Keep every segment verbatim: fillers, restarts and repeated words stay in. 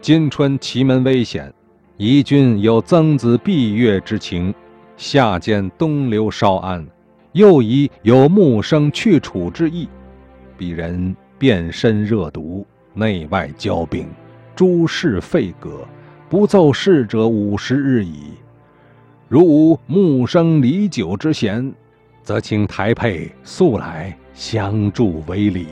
今春祁门危险，宜君有曾子闭月之情，下见东流稍安，又疑有木生去楚之意。鄙人遍身热毒，内外交兵，诸事废阁，不奏事者五十日矣。如无木生离酒之嫌，则请台佩速来相助为礼。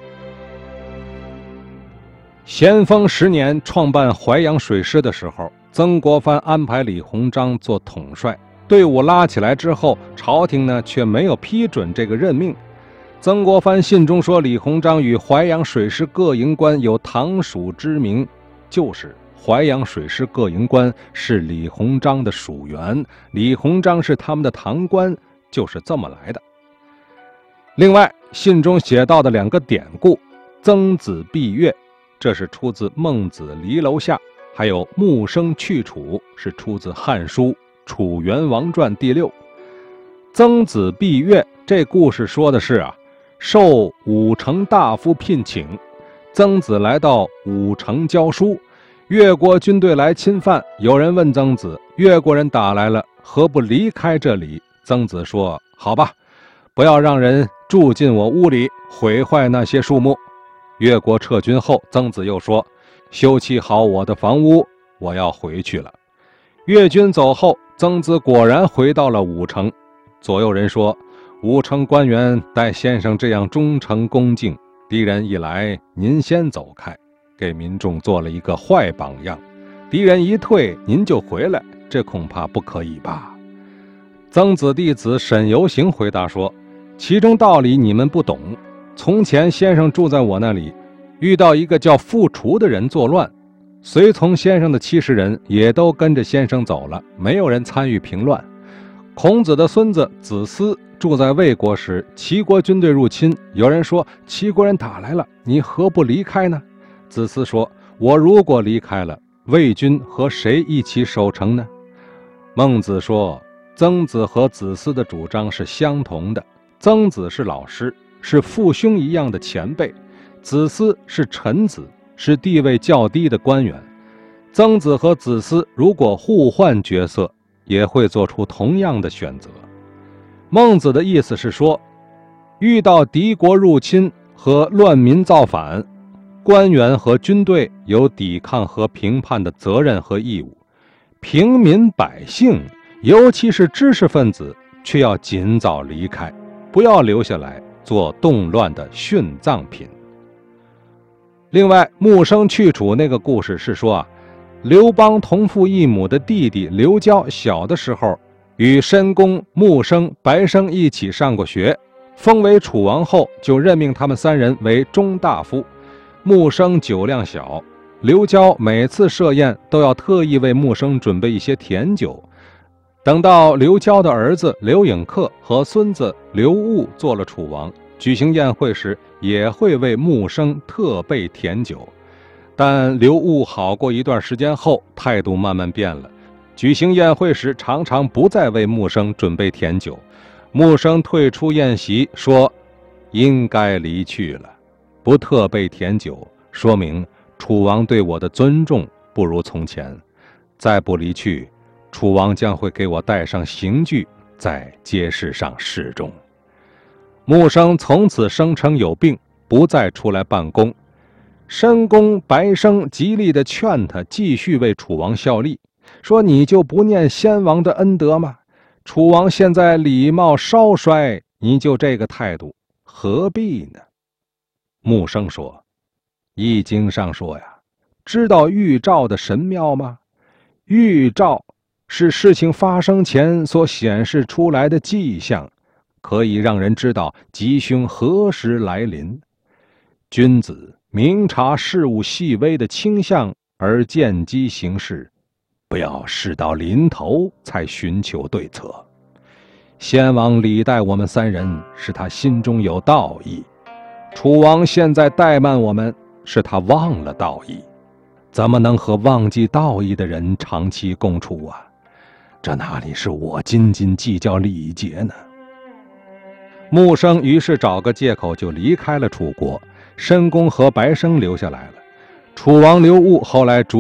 咸丰十年创办淮阳水师的时候，曾国藩安排李鸿章做统帅，队伍拉起来之后，朝廷呢却没有批准这个任命。曾国藩信中说，李鸿章与淮阳水师各营官有堂属之名，就是淮阳水师各营官是李鸿章的属员，李鸿章是他们的堂官，就是这么来的。另外，信中写到的两个典故，曾子闭月，这是出自孟子离楼下，还有木生去楚，是出自汉书《楚元王传》第六。曾子闭月这故事说的是啊，受武成大夫聘请，曾子来到武城教书，越国军队来侵犯，有人问曾子，越国人打来了，何不离开这里？曾子说，好吧，不要让人住进我屋里，毁坏那些树木。越国撤军后，曾子又说，修葺好我的房屋，我要回去了。越军走后，曾子果然回到了武城。左右人说，武城官员待先生这样忠诚恭敬，敌人一来，您先走开，给民众做了一个坏榜样。敌人一退，您就回来，这恐怕不可以吧？曾子弟子沈由行回答说，其中道理你们不懂。从前先生住在我那里，遇到一个叫傅除的人作乱，随从先生的七十人也都跟着先生走了，没有人参与平乱。孔子的孙子子思住在魏国时，齐国军队入侵，有人说齐国人打来了，你何不离开呢？子思说，我如果离开了，魏军和谁一起守城呢？孟子说，曾子和子思的主张是相同的，曾子是老师，是父兄一样的前辈，子思是臣子，是地位较低的官员。曾子和子思如果互换角色，也会做出同样的选择。孟子的意思是说，遇到敌国入侵和乱民造反，官员和军队有抵抗和评判的责任和义务，平民百姓，尤其是知识分子，却要尽早离开，不要留下来做动乱的殉葬品。另外，木生去楚那个故事是说啊，刘邦同父异母的弟弟刘交小的时候，与申公、木生、白生一起上过学，封为楚王后，就任命他们三人为中大夫。木生酒量小，刘交每次设宴都要特意为木生准备一些甜酒。等到刘交的儿子刘颖克和孙子刘戊做了楚王，举行宴会时也会为木生特备甜酒。但刘戊好过一段时间后，态度慢慢变了，举行宴会时常常不再为木生准备甜酒。木生退出宴席，说应该离去了，不特备甜酒，说明楚王对我的尊重不如从前，再不离去，楚王将会给我戴上刑具，在街市上示众。木生从此声称有病，不再出来办公。申公、白生极力地劝他继续为楚王效力，说你就不念先王的恩德吗？楚王现在礼貌稍衰，你就这个态度，何必呢？木生说，易经上说呀，知道预兆的神妙吗？预兆是事情发生前所显示出来的迹象，可以让人知道吉凶何时来临。君子明察事物细微的倾向而见机行事，不要事到临头才寻求对策。先王礼待我们三人，是他心中有道义，楚王现在怠慢我们，是他忘了道义。怎么能和忘记道义的人长期共处啊？这哪里是我斤斤计较礼节呢？木生于是找个借口就离开了楚国，申公和白生留下来了。楚王刘戊后来逐